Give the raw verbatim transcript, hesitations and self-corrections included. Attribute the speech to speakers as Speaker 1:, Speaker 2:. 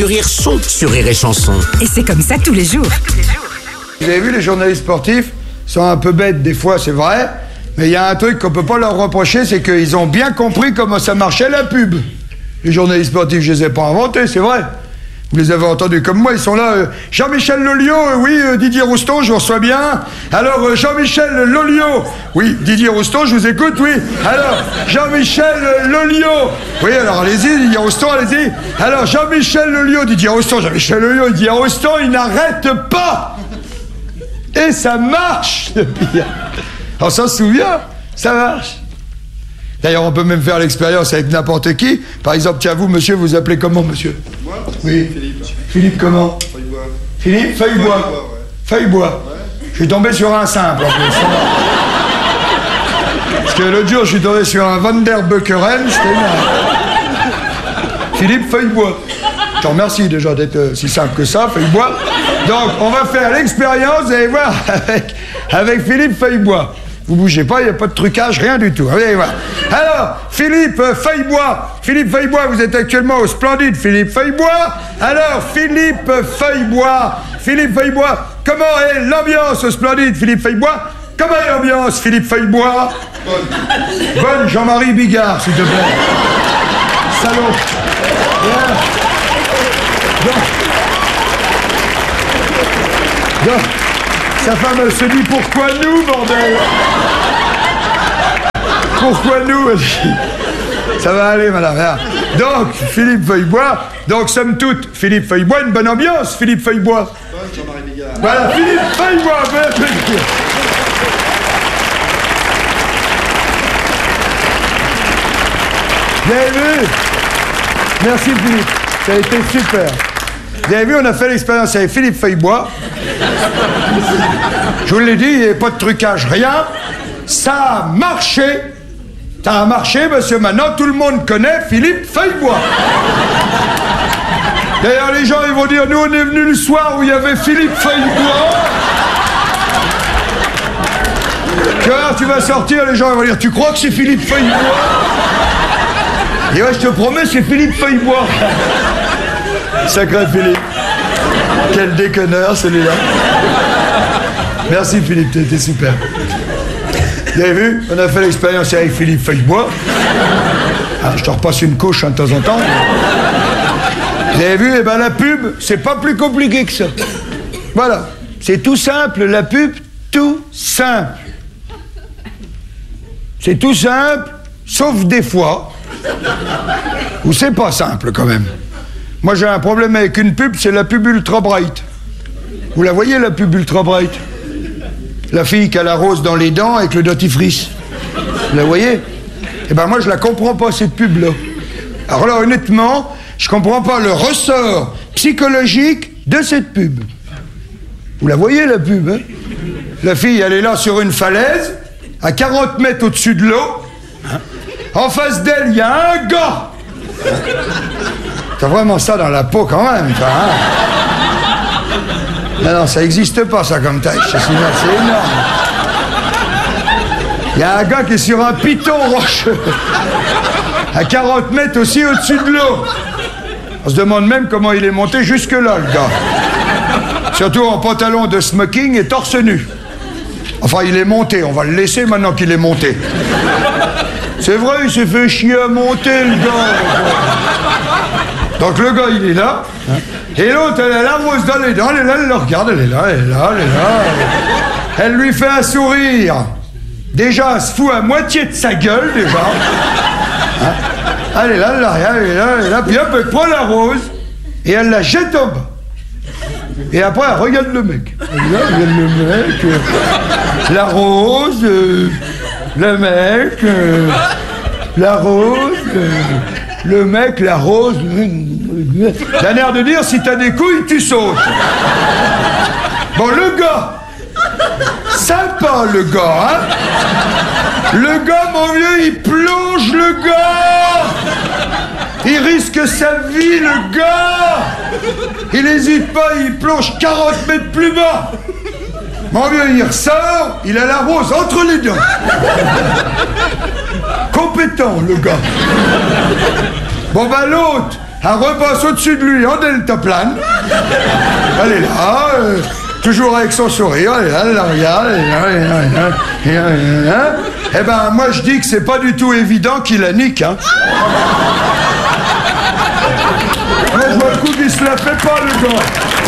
Speaker 1: Rire son sur Rire et Chanson.
Speaker 2: Et c'est comme ça tous les jours.
Speaker 3: Vous avez vu, les journalistes sportifs sont un peu bêtes des fois, c'est vrai, mais il y a un truc qu'on peut pas leur reprocher, c'est qu'ils ont bien compris comment ça marchait la pub. Les journalistes sportifs, je les ai pas inventés, c'est vrai. Vous les avez entendus comme moi, ils sont là. Euh, Jean-Michel Lolliot, euh, oui, euh, Didier Rouston, je vous reçois bien. Alors, euh, Jean-Michel Lolliot, oui, Didier Rouston, je vous écoute, oui. Alors, Jean-Michel Lolliot, oui, alors allez-y, Didier Rouston, allez-y. Alors, Jean-Michel Lolliot, Didier Rouston, Jean-Michel Lolliot, Didier Rouston, il n'arrête pas. Et ça marche, le pire. On s'en souvient, ça marche. D'ailleurs, on peut même faire l'expérience avec n'importe qui. Par exemple, tiens, vous, monsieur, vous appelez comment, monsieur?
Speaker 4: Moi?
Speaker 3: Oui.
Speaker 4: Philippe.
Speaker 3: Philippe comment?
Speaker 4: Feuillebois.
Speaker 3: Philippe Feuillebois.
Speaker 4: Feuillebois, ouais.
Speaker 3: Feuillebois.
Speaker 4: Ouais.
Speaker 3: Je suis tombé sur un simple, en plus. Parce que l'autre jour, je suis tombé sur un Van der Beukeren, c'était marrant. Philippe Feuillebois. Je te remercie déjà d'être euh, si simple que ça, Feuillebois. Donc, on va faire l'expérience, vous allez voir, avec, avec Philippe Feuillebois. Vous bougez pas, il n'y a pas de trucage, rien du tout. Allez voir. Alors, Philippe euh, Feuillebois. Philippe Feuillebois, vous êtes actuellement au Splendide Philippe Feuillebois. Alors, Philippe Feuillebois. Philippe Feuillebois, comment est l'ambiance au Splendide Philippe Feuillebois? Comment est l'ambiance, Philippe Feuillebois? Bonne. Bonne, Jean-Marie Bigard, s'il te plaît. Salaud. Bien. Donc, donc, sa femme, elle se dit, pourquoi nous, bordel? Pourquoi nous? Ça va aller, madame. Donc, Philippe Feuillebois, donc, somme toute, Philippe Feuillebois, une bonne ambiance, Philippe Feuillebois.
Speaker 4: Bonne, Jean-Marie Bigard.
Speaker 3: Voilà, Philippe Feuillebois, bon plaisir. Vous avez vu? Merci, Philippe. Ça a été super. Vous avez vu, on a fait l'expérience avec Philippe Feuillebois. Je vous l'ai dit, il n'y avait pas de trucage, rien. Ça a marché. Ça a marché parce que maintenant tout le monde connaît Philippe Feuillebois. D'ailleurs, les gens ils vont dire, nous on est venus le soir où il y avait Philippe Feuillebois. Tu vois, tu vas sortir, les gens ils vont dire, tu crois que c'est Philippe Feuillebois? Et ouais, je te promets, c'est Philippe Feuillebois. Sacré Philippe. Quel déconneur celui-là. Merci Philippe, t'étais super. Vous avez vu? On a fait l'expérience avec Philippe Feuillebois. Ah, je te repasse une couche hein, de temps en temps. Vous avez vu? Eh ben la pub, c'est pas plus compliqué que ça. Voilà. C'est tout simple, la pub, tout simple. C'est tout simple, sauf des fois où c'est pas simple quand même. Moi j'ai un problème avec une pub, c'est la pub Ultra Bright. Vous la voyez la pub Ultra Bright? La fille qui a la rose dans les dents avec le dentifrice. Vous la voyez? Eh ben moi je la comprends pas cette pub là. Alors là honnêtement, je comprends pas le ressort psychologique de cette pub. Vous la voyez la pub hein? La fille elle est là sur une falaise, à quarante mètres au-dessus de l'eau. En face d'elle il y a un gars. T'as vraiment ça dans la peau quand même, toi, hein? Non, non, ça n'existe pas, ça, comme taille. C'est énorme. Il y a un gars qui est sur un piton rocheux, à quarante mètres aussi au-dessus de l'eau. On se demande même comment il est monté jusque-là, le gars. Surtout en pantalon de smoking et torse nu. Enfin, il est monté, on va le laisser maintenant qu'il est monté. C'est vrai, il s'est fait chier à monter, le gars. Donc le gars, il est là, hein, et l'autre, elle a la rose dans les dents, elle est là, elle le regarde, elle est là, elle est là, elle est là. Elle lui fait un sourire. Déjà, elle se fout à moitié de sa gueule, déjà. Hein, elle est là, elle, là, elle est là, elle est là, puis hop, elle prend la rose, et elle la jette au bas. Et après, elle regarde le mec. Elle regarde le mec, euh, la rose, euh, le mec, euh, la rose... Euh, le mec, la rose... D'un air de dire, si t'as des couilles, tu sautes. Bon, le gars... Sympa, le gars, hein? Le gars, mon vieux, il plonge, le gars! Il risque sa vie, le gars! Il hésite pas, il plonge quarante mètres plus bas! Mon vieux, il ressort, il a la rose entre les dents. Compétent, le gars. Bon, bah l'autre, elle repasse au-dessus de lui en deltaplane. Elle est là, euh, toujours avec son sourire, elle est là, elle la regarde, elle est là, elle est là, elle est là, elle est là, elle est là. Eh ben, moi je dis que c'est pas du tout évident qu'il la nique, hein. Moi je vois le coup qu'il se la fait pas, le gars.